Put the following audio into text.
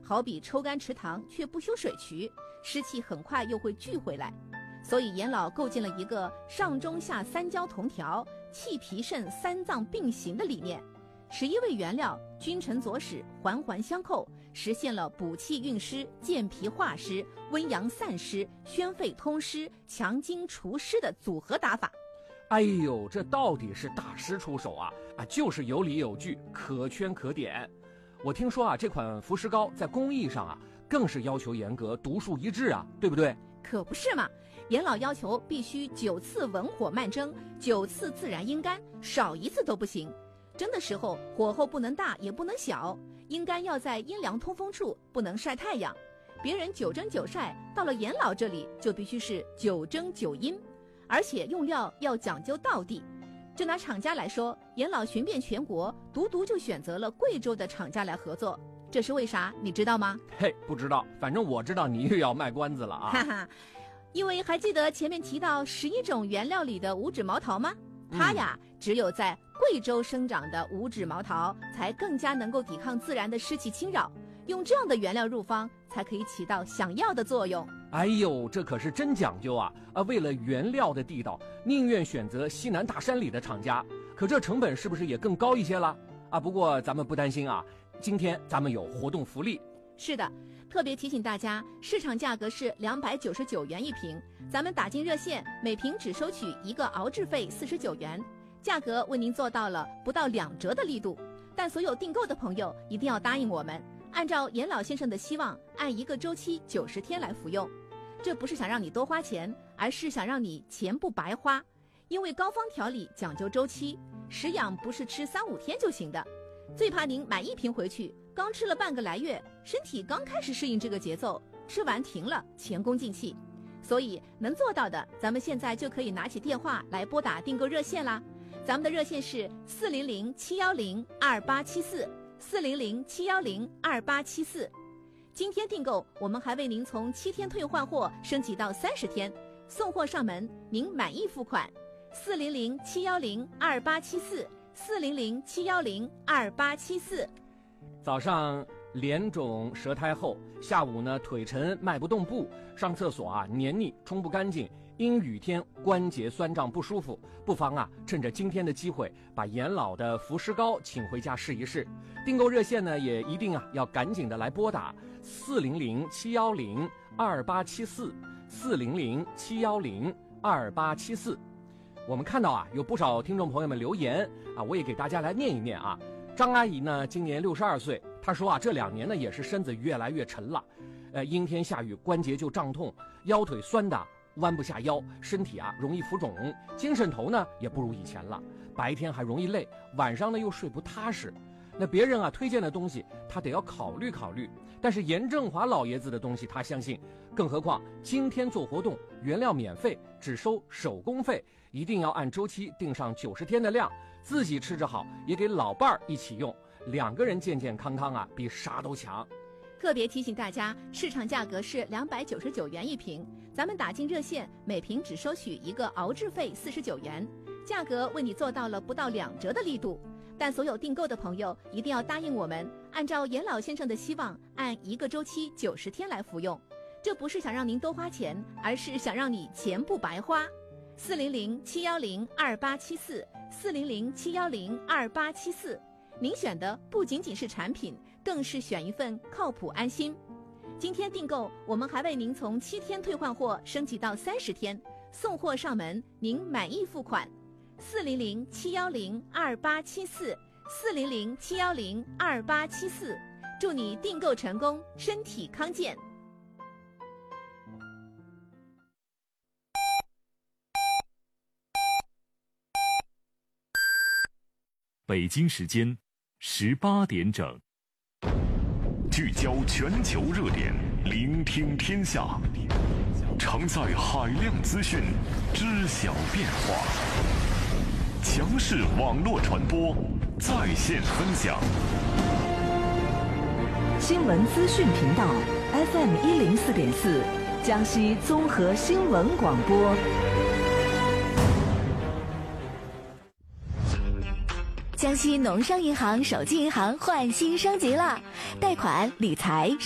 好比抽干池塘却不修水渠，湿气很快又会聚回来。所以严老构建了一个上中下三焦同调、气脾肾三脏并行的理念，11味原料君臣佐使，环环相扣，实现了补气运湿、健脾化湿、温阳散湿、宣肺通湿、强筋除湿的组合打法。 哎呦，这到底是大师出手啊！就是有理有据，可圈可点。我听说这款服食膏在工艺上更是要求严格，独树一帜对不对？ 可不是嘛，严老要求必须9次文火慢蒸，9次自然阴干，少一次都不行。蒸的时候火候不能大也不能小，阴干要在阴凉通风处，不能晒太阳。别人9蒸9晒，到了严老这里就必须是9蒸9阴，而且用料要讲究道地。就拿厂家来说，严老寻遍全国，独就选择了贵州的厂家来合作，这是为啥？你知道吗？ 嘿，不知道，反正我知道你又要卖关子了哈哈，因为还记得前面提到11种原料里的五指毛桃吗？它只有在贵州生长的五指毛桃才更加能够抵抗自然的湿气侵扰，用这样的原料入方才可以起到想要的作用。 哎呦，这可是真讲究为了原料的地道，宁愿选择西南大山里的厂家，可这成本是不是也更高一些了不过咱们不担心今天咱们有活动福利。 是的，特别提醒大家，市场价格是299元一瓶，咱们打进热线，每瓶只收取一个熬制费49元，价格为您做到了不到2折的力度。但所有订购的朋友一定要答应我们，按照严老先生的希望，按一个周期90天来服用。这不是想让你多花钱，而是想让你钱不白花。因为膏方调理讲究周期，食养不是吃3-5天就行的。最怕您买一瓶回去，刚吃了半个来月，身体刚开始适应这个节奏，吃完停了，前功尽弃。所以能做到的，咱们现在就可以拿起电话来拨打订购热线啦。咱们的热线是400-710-2874，400-710-2874。今天订购，我们还为您从7天退换货升级到30天，送货上门，您满意付款。400-710-2874，400-710-2874。 早上脸肿舌苔厚，下午呢腿沉迈不动步，上厕所黏腻冲不干净，阴雨天关节酸胀不舒服，不妨趁着今天的机会，把严老的服食膏请回家试一试。订购热线呢也一定要赶紧的来拨打400-710-2874，400-710-2874。我们看到有不少听众朋友们留言我也给大家来念一念张阿姨呢今年62岁，她说这2年呢也是身子越来越沉了，阴天下雨关节就胀痛，腰腿酸的弯不下腰，身体容易浮肿，精神头呢也不如以前了，白天还容易累，晚上呢又睡不踏实。那别人推荐的东西他得要考虑考虑，但是严正华老爷子的东西他相信，更何况今天做活动，原料免费，只收手工费，一定要按周期定上90天的量，自己吃着好，也给老伴儿一起用，2个人健健康康比啥都强。 特别提醒大家，市场价格是299元一瓶，咱们打进热线，每瓶只收取一个熬制费49元，价格为你做到了不到2折的力度。但所有订购的朋友一定要答应我们，按照严老先生的希望，按一个周期90天来服用。这不是想让您多花钱，而是想让你钱不白花。400-710-2874，400-710-2874。您选的不仅仅是产品，更是选一份靠谱安心。今天订购，我们还为您从7天退换货升级到30天，送货上门，您满意付款。400-710-2874，400-710-2874。祝你订购成功，身体康健。 北京时间18点整，聚焦全球热点，聆听天下，承载海量资讯，知晓变化。强势网络传播，在线分享。 新闻资讯频道 FM104.4，江西综合新闻广播。 江西农商银行手机银行换新升级了，贷款理财